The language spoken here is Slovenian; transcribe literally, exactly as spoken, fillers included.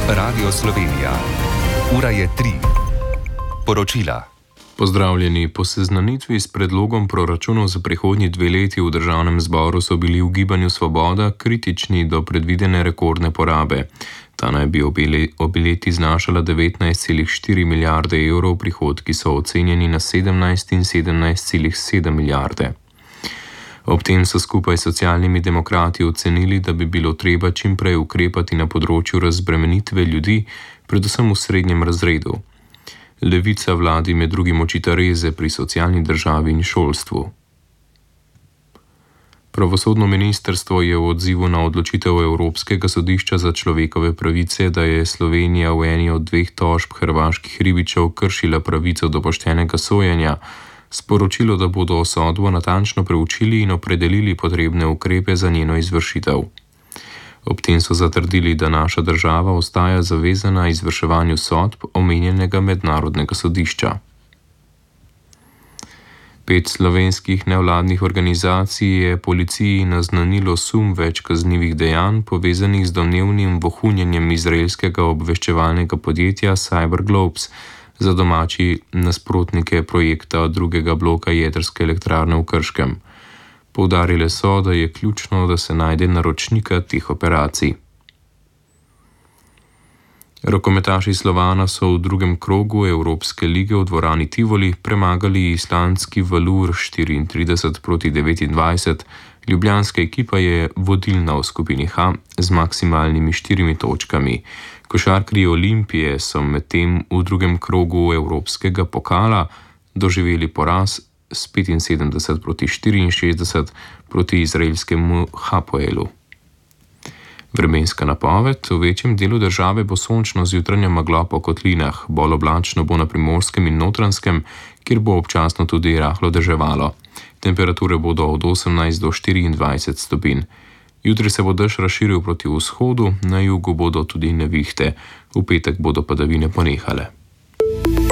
Radio Slovenija. Ura je tri. Poročila. Pozdravljeni. Po seznanitvi s predlogom proračunov za prihodnji dve leti v državnem zboru so bili v Gibanju Svoboda kritični do predvidene rekordne porabe. Ta naj bi obe leti znašala devetnajst celih štiri milijarde evrov, prihodki so ocenjeni na sedemnajst in sedemnajst celih sedem milijarde. Ob tem so skupaj s socialnimi demokrati ocenili, da bi bilo treba čim prej ukrepati na področju razbremenitve ljudi, predvsem v srednjem razredu. Levica vladi med drugim očita reze pri socialni državi in šolstvu. Pravosodno ministrstvo je v odzivu na odločitev Evropskega sodišča za človekove pravice, da je Slovenija v eni od dveh tožb hrvaških ribičev kršila pravico do poštenega sojenja, sporočilo, da bodo sodbo natančno preučili in opredelili potrebne ukrepe za njeno izvršitev. Ob tem so zatrdili, da naša država ostaja zavezana izvrševanju sodb omenjenega mednarodnega sodišča. Pet slovenskih nevladnih organizacij je policiji naznanilo sum več kaznivih dejanj, povezanih z domnevnim vohunjenjem izraelskega obveščevalnega podjetja CyberGlobes za domači nasprotnike projekta drugega bloka jedrske elektrarne v Krškem. Poudarile so, da je ključno, da se najde naročnika teh operacij. Rokometaši Slovana so v drugem krogu Evropske lige v dvorani Tivoli premagali islandski Valur štiriintrideset proti devetindvajset. Ljubljanska ekipa je vodilna v skupini H z maksimalnimi štirimi točkami. Košarkarji Olimpije so medtem v drugem krogu Evropskega pokala doživeli poraz s petinsedemdeset proti štiriinšestdeset proti izraelskemu Hapoelu. Vremenska napoved: v večjem delu države bo sončno z jutranjo meglo po kotlinah, bolj oblačno bo na Primorskem in Notranjskem, kjer bo občasno tudi rahlo deževalo. Temperature bodo od osemnajst do štiriindvajset stopinj. Jutri se bo dež razširil proti vzhodu, na jugu bodo tudi nevihte, v petek bodo padavine ponehale.